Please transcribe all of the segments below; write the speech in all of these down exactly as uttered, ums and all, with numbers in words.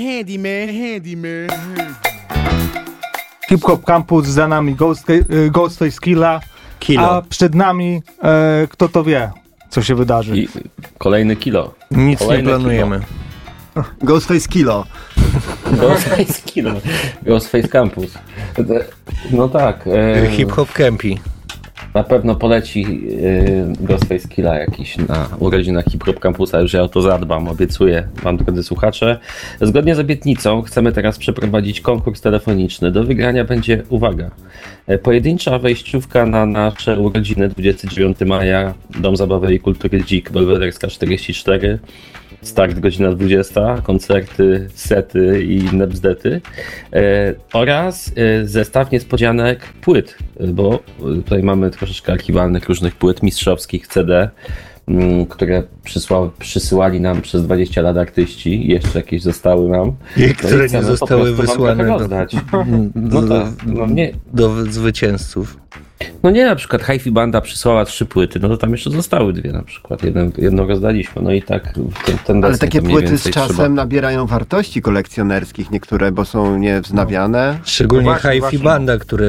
Handyman, handyman. Hip Hop Campus, za nami Ghost, Ghostface Killah, a przed nami e, kto to wie, co się wydarzy. I kolejny kilo. Nic Kolejne nie planujemy. Kilo. Ghostface Killah. Ghostface Killah. Ghostface Campus. No tak. E, Hip Hop Campy. Na pewno poleci e, Ghostface Killah jakiś na urodzinach Hip Hop Campusa. Już ja o to zadbam, obiecuję wam, drodzy słuchacze. Zgodnie z obietnicą chcemy teraz przeprowadzić konkurs telefoniczny. Do wygrania będzie, uwaga, pojedyncza wejściówka na nasze urodziny dwudziestego dziewiątego maja, Dom Zabawy i Kultury Dzik, Belwederska czterdzieści cztery. Start godzina dwudziesta, koncerty, sety i inne bzdety e, oraz e, zestaw niespodzianek płyt, bo tutaj mamy troszeczkę archiwalnych różnych płyt mistrzowskich C D, m, które przysła, przysyłali nam przez dwadzieścia lat artyści i jeszcze jakieś zostały nam. I no które i nie zostały wysłane do, no do, tak, no nie. do zwycięzców. No nie, na przykład Hi-Fi Banda przysłała trzy płyty, no to tam jeszcze zostały dwie na przykład, Jeden, jedną rozdaliśmy, no i tak ten, ten Ale takie płyty z czasem trzeba. nabierają wartości kolekcjonerskich, niektóre, bo są niewznawiane. Szczególnie no właśnie, Hi-Fi właśnie. Banda, która,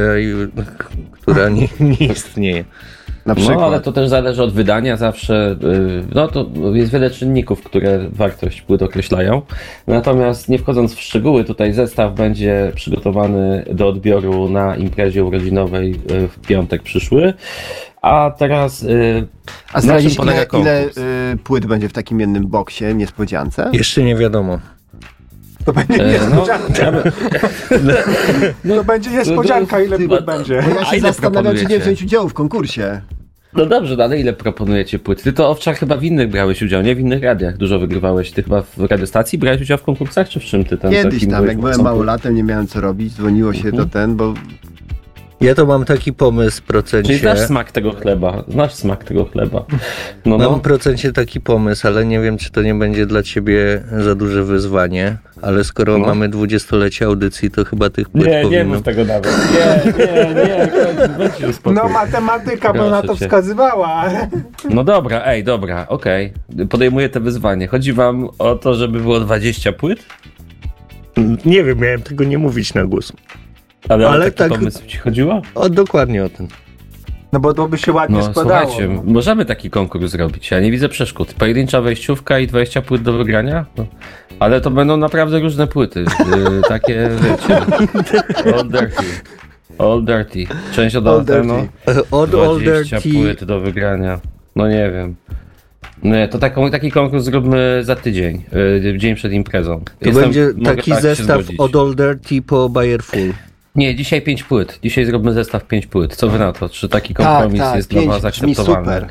która nie, nie istnieje. Na przykład. No ale to też zależy od wydania zawsze, no to jest wiele czynników, które wartość płyt określają. Natomiast nie wchodząc w szczegóły, tutaj zestaw będzie przygotowany do odbioru na imprezie urodzinowej w piątek przyszły. A teraz A zdradzić ile, ile płyt będzie w takim jednym boksie, niespodziance? Jeszcze nie wiadomo. To będzie niespodzianka. No, no, to będzie niespodzianka, ile płyt będzie. Bo ja się zastanawiam, czy nie wziąć udziału w konkursie. No dobrze, no ale ile proponujecie płyt? Ty to, Owczar, chyba w innych brałeś udział, nie? W innych radiach dużo wygrywałeś. Ty chyba w radiostacji brałeś udział w konkursach, czy w czym ty tam? Kiedyś tam, jak byłem małolatem, nie miałem co robić, dzwoniło się do ten, bo... Ja to mam taki pomysł w procencie. Czyli znasz smak tego chleba, znasz smak tego chleba. No, mam no. w procencie taki pomysł, ale nie wiem, czy to nie będzie dla ciebie za duże wyzwanie, ale skoro no. mamy dwudziestolecie audycji, to chyba tych płyt nie, powinno... Nie, nie mów tego nawet. Nie, nie, nie, kończ, no matematyka by na to cię. wskazywała. No dobra, ej, dobra, okej. Okay. Podejmuję to wyzwanie. Chodzi wam o to, żeby było dwadzieścia płyt? Nie wiem, miałem tego nie mówić na głos. Ale, ale o taki tak, pomysł ci chodziło? O, dokładnie o ten. No bo to by się ładnie no, składało. Słuchajcie, no. Możemy taki konkurs zrobić, ja nie widzę przeszkód. Pojedyncza wejściówka i dwadzieścia płyt do wygrania? No. Ale to będą naprawdę różne płyty. Yy, takie, wiecie, All Dirty. All Dirty. Część od Alteno. dwadzieścia płyt do wygrania. No nie wiem. Nie, to taką, taki konkurs zróbmy za tydzień, yy, dzień przed imprezą. To Jestem, będzie taki tak zestaw od All Dirty po Bayer Full. Nie, dzisiaj pięć płyt. Dzisiaj zrobimy zestaw pięć płyt. Co wy na to? Czy taki kompromis tak, tak, jest dla was akceptowalny? Super.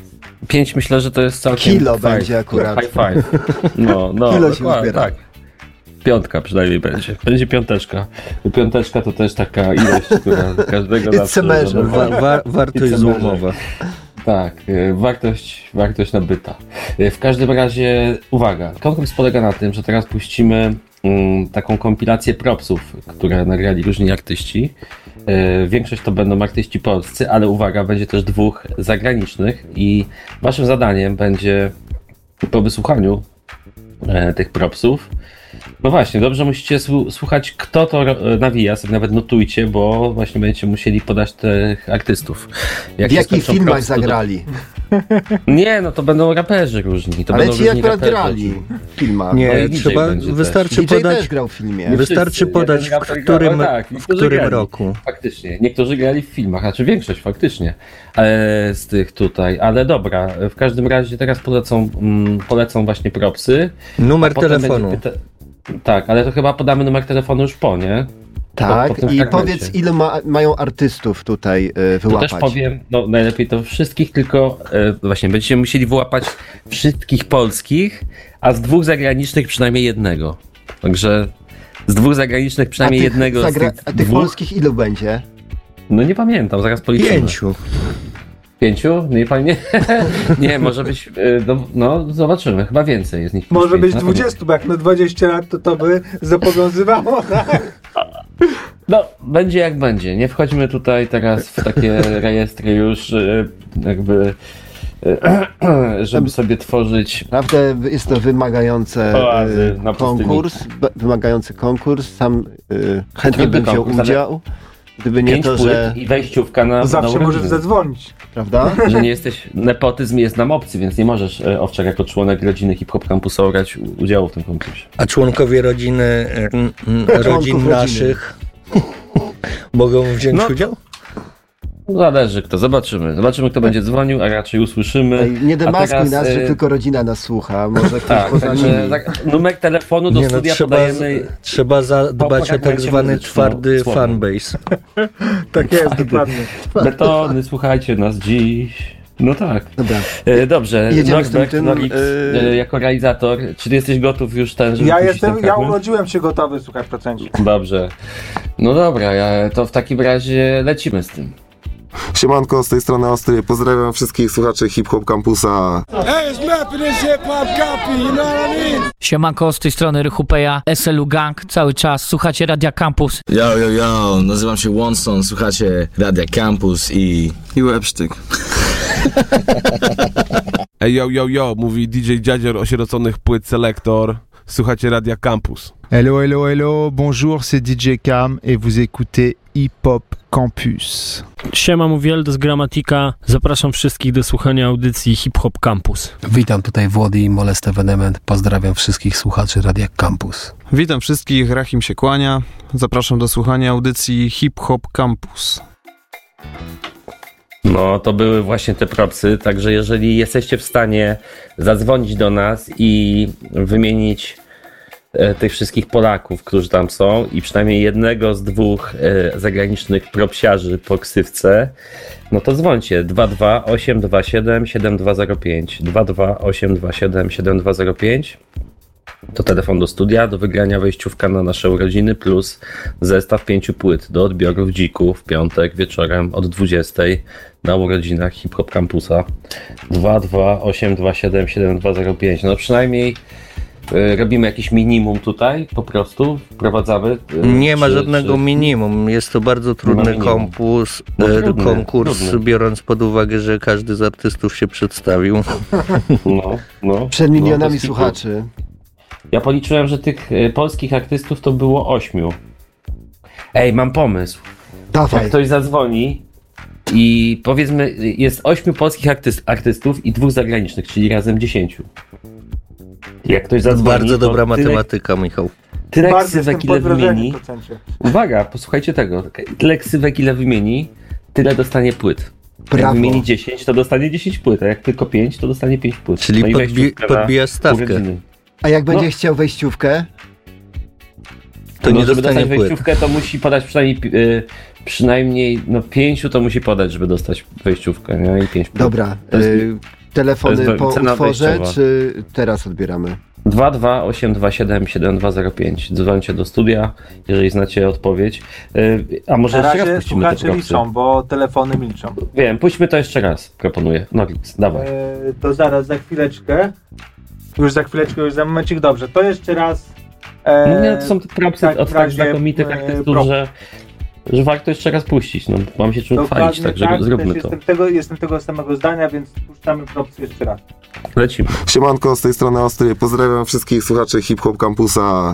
Pięć myślę, że to jest całkiem Kilo five, będzie akurat. High five. No, no, Kilo się uzbiera. Tak. Piątka przynajmniej będzie. Będzie piąteczka. Piąteczka to też taka ilość, która każdego zawsze... Wa- wa- wartość złomowa. Tak, wartość, wartość nabyta. W każdym razie, uwaga, konkurs polega na tym, że teraz puścimy um, taką kompilację propsów, które nagrali różni artyści. E, większość to będą artyści polscy, ale uwaga, będzie też dwóch zagranicznych i waszym zadaniem będzie po wysłuchaniu e, tych propsów. No właśnie, dobrze musicie słuchać, kto to nawija, sobie nawet notujcie, bo właśnie będziecie musieli podać tych artystów. Jak w jakich filmach propsy, zagrali? To... Nie, no to będą raperzy różni. To Ale będą ci akurat grali w filmach. Nie, no trzeba, wystarczy też. podać, też grał w filmie. Wystarczy podać, w którym, grał, tak, w którym grali. roku. Faktycznie, niektórzy grali w filmach, znaczy większość faktycznie e, z tych tutaj, ale dobra, w każdym razie teraz polecą, mm, polecą właśnie propsy. Numer telefonu. Pyta... Tak, ale to chyba podamy numer telefonu już po, nie? Tak, po, po i powiedz, ile ma, mają artystów tutaj y, wyłapać. To też powiem, no najlepiej to wszystkich, tylko y, właśnie będziecie musieli wyłapać wszystkich polskich, a z dwóch zagranicznych przynajmniej jednego. Także z dwóch zagranicznych przynajmniej a tych jednego zagra- z tych A tych dwóch... polskich ilu będzie? No nie pamiętam, zaraz policzymy. Pięciu. Pięciu? Nie, nie, nie, może być, no, no zobaczymy, chyba więcej jest niż może pięć, być dwadzieścia, bo jak na dwadzieścia lat to to by zobowiązywało, tak? No, będzie jak będzie, nie wchodźmy tutaj teraz w takie rejestry już jakby żeby sobie tworzyć... Naprawdę jest to wymagające Oazy na konkurs, b- wymagający konkurs, sam y, chętnie bym wziął konkurs, udział, gdyby nie Pięć to, płyt że... i wejściówka na Zawsze na możesz zadzwonić. Prawda? Że nie jesteś, nepotyzm jest nam obcy, więc nie możesz, e, Owczak, jako członek rodziny Hip Hop Campusa brać u- udziału w tym konkursie. A członkowie rodziny, mm, mm, rodzin rodziny. naszych mogą wziąć No. udział? Zależy kto, zobaczymy. Zobaczymy kto będzie dzwonił, a raczej usłyszymy. Ej, nie A demaskuj teraz, nas, że e, tylko rodzina nas słucha, może ktoś Tak, poza także nimi. tak, numer telefonu do Nie, no, studia trzeba, podajemy... trzeba zadbać o fragmencie tak zwany muzycznym, twardy słowem. fanbase. Tak jest, dokładnie. Betony, słuchajcie nas dziś. No tak. Dobra. E, dobrze, Jedziemy z tym Norbert, tym, Norix, e, e, jako realizator, czy ty jesteś gotów już ten, żeby Ja puścić jestem, ten ja fragment? urodziłem się gotowy, słuchaj, procencik. Dobrze. No dobra, ja, to w takim razie lecimy z tym. Siemanko, z tej strony Ostry. Pozdrawiam wszystkich słuchaczy Hip Hop Campusa. Siemanko, z tej strony Rychupeja, S L U Gang, cały czas, słuchacie Radia Campus. Yo, yo, yo, nazywam się Wonson, słuchacie Radia Campus i... i Łebsztyk. Ej, yo, yo, yo, mówi D J Dziadzior osieroconych płyt Selektor. Słuchacie Radia Campus. Hello, hello, hello, bonjour, c'est D J Cam et vous écoutez Hip Hop Campus. Siema, mówię z Gramatika. Zapraszam wszystkich do słuchania audycji Hip Hop Campus. Witam tutaj Włody i Molest Evenement. Pozdrawiam wszystkich słuchaczy Radia Campus. Witam wszystkich, Rahim się kłania. Zapraszam do słuchania audycji Hip Hop Campus. No, to były właśnie te propsy, także jeżeli jesteście w stanie zadzwonić do nas i wymienić e, tych wszystkich Polaków, którzy tam są i przynajmniej jednego z dwóch e, zagranicznych propsiarzy po ksywce, no to dzwońcie dwa dwa osiem dwa siedem siedem dwa zero pięć dwa dwa osiem dwa siedem siedem dwa zero pięć. To telefon do studia, do wygrania wejściówka na nasze urodziny plus zestaw pięciu płyt do odbioru w Dziku w piątek wieczorem od dwudziestej na urodzinach Hip Hop Campusa. Dwa dwa osiem dwa siedem siedem dwa zero pięć. No przynajmniej y, robimy jakiś minimum tutaj, po prostu wprowadzamy. Y, Nie ma czy, żadnego czy... minimum. Jest to bardzo trudny konkurs, No, e, trudny, konkurs trudny. biorąc pod uwagę, że każdy z artystów się przedstawił. No, no, Przed milionami no, słuchaczy. Ja policzyłem, że tych y, polskich artystów to było ośmiu. Ej, mam pomysł. Dawaj. Jak ktoś zadzwoni i powiedzmy jest ośmiu polskich artyst, artystów i dwóch zagranicznych, czyli razem dziesięciu. Jak ktoś zadzwoni, Bardzo dobra to tyle, matematyka, Michał. tyle Bardzo ksywek, jestem ile pod wrażeniem, wymieni. procencie. Uwaga, posłuchajcie tego. Tyle ksywek, ile wymieni, tyle dostanie płyt. Jak Brawo. wymieni dziesięć, to dostanie dziesięć płyt, a jak tylko pięć, to dostanie pięć płyt. Czyli No i podbi- wejściówka na podbija stawkę. urodziny. A jak będzie No. chciał wejściówkę? To no, nie żeby dostanie dostać płyt. wejściówkę, to musi podać przynajmniej y, przynajmniej no pięciu to musi podać, żeby dostać wejściówkę, nie? I pięć płyt. Dobra. To jest- Y, telefony to jest po cena utworze, wejściowa. czy teraz odbieramy? dwa dwa osiem dwa siedem siedem dwa zero pięć. Dzwońcie do studia, jeżeli znacie odpowiedź. Y, a może Na jeszcze raz razie puścimy te słuchacze propsy? liczą, bo telefony milczą. Wiem, puśćmy to jeszcze raz, proponuję. No, dawaj. E, to zaraz, za chwileczkę. Już za chwileczkę, już za momencik. Dobrze, to jeszcze raz. E, No nie, to są te propsy tak, od w tak razie, znakomitych e, artystów, prop. że, że warto jeszcze raz puścić. No, mam się czym Dokładnie chwalić, także tak, zróbmy też to. Jestem tego, jestem tego samego zdania, więc puszczamy propsy jeszcze raz. Lecimy. Siemanko, z tej strony Ostry. Pozdrawiam wszystkich słuchaczy Hip Hop Campusa.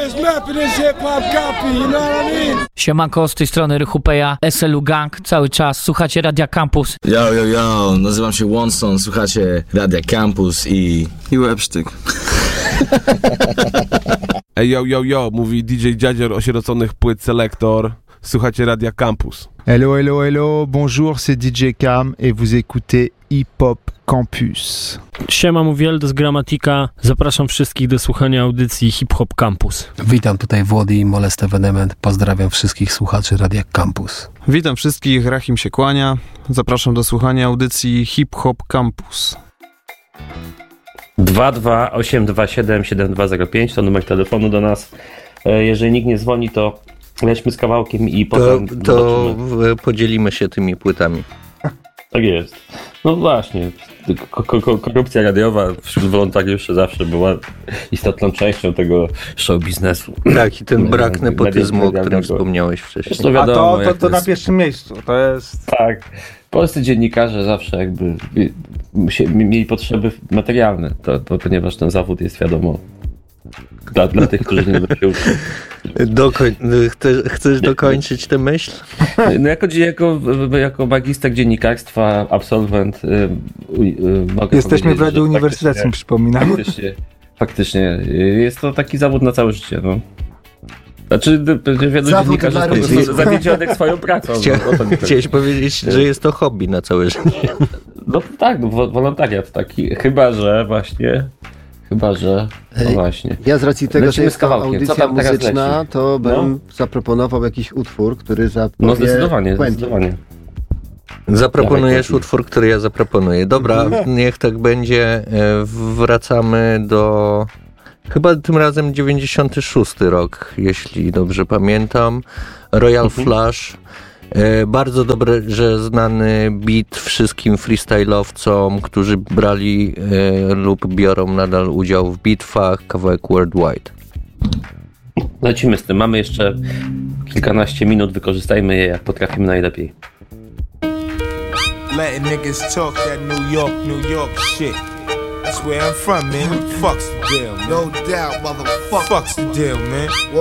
Siemanko, z tej strony Rychupeja, S L U Gang, cały czas, słuchacie Radia Campus. Yo, yo, yo, nazywam się Wonson, słuchacie Radia Campus i... i Łebsztyk. Ej, yo, yo, yo, mówi D J Dziadzior osieroconych płyt Selektor. Słuchacie Radia Campus. Hello, hello, hello, bonjour, c'est D J Cam et vous écoutez Hip Hop Campus. Siema, mówię z Gramatika. Zapraszam wszystkich do słuchania audycji Hip Hop Campus. Witam tutaj Włody i Molest Evenement. Pozdrawiam wszystkich słuchaczy Radia Campus. Witam wszystkich, Rahim się kłania. Zapraszam do słuchania audycji Hip Hop Campus. dwa dwa osiem dwa siedem siedem dwa zero pięć to numer telefonu do nas. E, Jeżeli nikt nie dzwoni, to lećmy z kawałkiem i To, potem to zobaczymy. w- podzielimy się tymi płytami. Tak jest. No właśnie. ko- ko- korupcja radiowa wśród wolontariuszy zawsze była istotną częścią tego show biznesu. Tak, i ten brak nepotyzmu, o którym wspomniałeś wcześniej. To wiadomo, A to, to, to to na jest... pierwszym miejscu, to jest... Tak. Polscy dziennikarze zawsze jakby mieli potrzeby materialne, to, to, ponieważ ten zawód jest, wiadomo, dla, dla tych, którzy nie będą się uczyć. Dokoń, chcesz, chcesz dokończyć tę myśl? No jako, jako, jako magister dziennikarstwa, absolwent, y, y, mogę Jesteśmy w Radiu Uniwersyteckim, przypominam. Faktycznie, faktycznie jest to taki zawód na całe życie, no. Znaczy, wielu dziennikarzy jest zawiedzionych swoją pracą. Chcia, no, chciałeś powiedzieć, że jest to hobby na całe życie. No tak, no, wolontariat taki, chyba że właśnie... Chyba że. No właśnie. Ja z racji tego, Lecimy że jest to audycja muzyczna, leci? to bym no. zaproponował jakiś utwór, który zapowie No zdecydowanie, Quentin. zdecydowanie. Zaproponujesz ja utwór, który ja zaproponuję. Dobra, niech tak będzie. Wracamy do... Chyba tym razem dziewięćdziesiąty szósty rok, jeśli dobrze pamiętam. Royal mhm. Flush. Bardzo dobrze, że znany beat wszystkim freestyle'owcom, którzy brali e, lub biorą nadal udział w bitwach, kawałek Worldwide. Lecimy z tym. Mamy jeszcze kilkanaście minut, wykorzystajmy je jak potrafimy najlepiej. Letting niggas talk that New York, New York shit. That's where I'm from, man. Fuck's the deal, man. No doubt, motherfucker. Fuck's the deal, man.